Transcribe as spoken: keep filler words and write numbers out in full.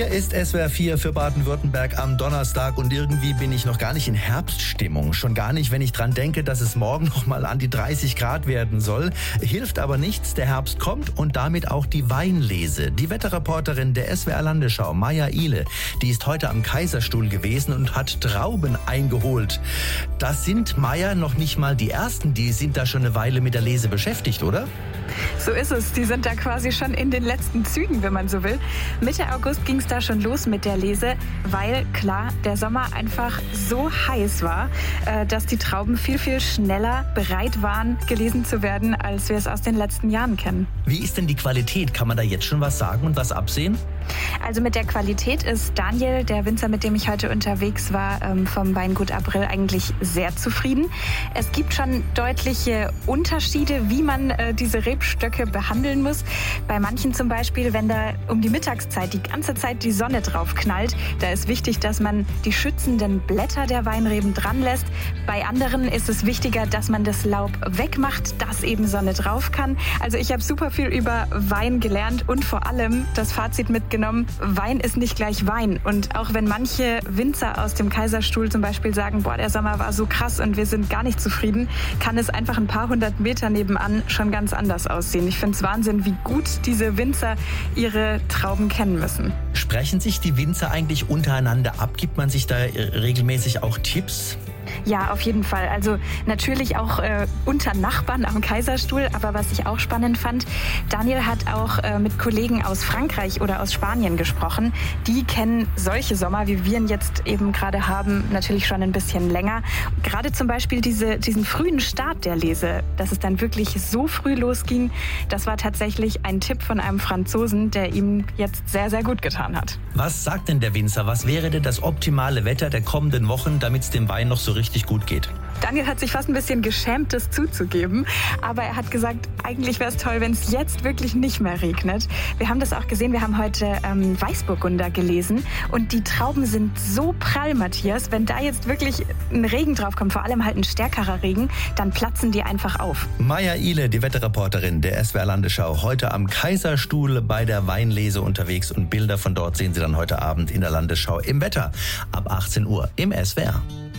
Hier ist S W R vier für Baden-Württemberg am Donnerstag und irgendwie bin ich noch gar nicht in Herbststimmung. Schon gar nicht, wenn ich dran denke, dass es morgen noch mal an die dreißig Grad werden soll. Hilft aber nichts, der Herbst kommt und damit auch die Weinlese. Die Wetterreporterin der S W R Landesschau, Maja Ihle, die ist heute am Kaiserstuhl gewesen und hat Trauben eingeholt. Das sind, Maja, noch nicht mal die ersten, die sind da schon eine Weile mit der Lese beschäftigt, oder? So ist es. Die sind da quasi schon in den letzten Zügen, wenn man so will. Mitte August ging es da schon los mit der Lese, weil klar, der Sommer einfach so heiß war, dass die Trauben viel, viel schneller bereit waren, gelesen zu werden, als wir es aus den letzten Jahren kennen. Wie ist denn die Qualität? Kann man da jetzt schon was sagen und was absehen? Also mit der Qualität ist Daniel, der Winzer, mit dem ich heute unterwegs war, vom Weingut April eigentlich sehr zufrieden. Es gibt schon deutliche Unterschiede, wie man diese Rebstöcke behandeln muss. Bei manchen zum Beispiel, wenn da um die Mittagszeit die ganze Zeit die Sonne drauf knallt, da ist wichtig, dass man die schützenden Blätter der Weinreben dran lässt. Bei anderen ist es wichtiger, dass man das Laub wegmacht, dass eben Sonne drauf kann. Also ich habe super viel über Wein gelernt und vor allem das Fazit mitgenommen: Wein ist nicht gleich Wein. Und auch wenn manche Winzer aus dem Kaiserstuhl zum Beispiel sagen, boah, der Sommer war so krass und wir sind gar nicht zufrieden, kann es einfach ein paar hundert Meter nebenan schon ganz anders aussehen. Ich finde es Wahnsinn, wie gut diese Winzer ihre Trauben kennen müssen. Sprechen sich die Winzer eigentlich untereinander ab? Gibt man sich da regelmäßig auch Tipps? Ja, auf jeden Fall. Also natürlich auch äh, unter Nachbarn am Kaiserstuhl. Aber was ich auch spannend fand, Daniel hat auch äh, mit Kollegen aus Frankreich oder aus Spanien gesprochen. Die kennen solche Sommer, wie wir ihn jetzt eben gerade haben, natürlich schon ein bisschen länger. Gerade zum Beispiel diese, diesen frühen Start der Lese, dass es dann wirklich so früh losging, das war tatsächlich ein Tipp von einem Franzosen, der ihm jetzt sehr, sehr gut getan hat. Was sagt denn der Winzer? Was wäre denn das optimale Wetter der kommenden Wochen, damit es dem Wein noch so richtig gut geht? Daniel hat sich fast ein bisschen geschämt, das zuzugeben. Aber er hat gesagt, eigentlich wäre es toll, wenn es jetzt wirklich nicht mehr regnet. Wir haben das auch gesehen. Wir haben heute ähm, Weißburgunder gelesen. Und die Trauben sind so prall, Matthias. Wenn da jetzt wirklich ein Regen drauf kommt, vor allem halt ein stärkerer Regen, dann platzen die einfach auf. Maja Ihle, die Wetterreporterin der S W R Landesschau, heute am Kaiserstuhl bei der Weinlese unterwegs. Und Bilder von dort sehen Sie dann heute Abend in der Landesschau im Wetter ab achtzehn Uhr im S W R.